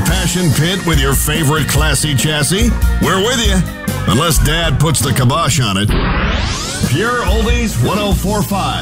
passion pit with your favorite classy chassis? We're with you. Unless Dad puts the kibosh on it. Pure Oldies 1045.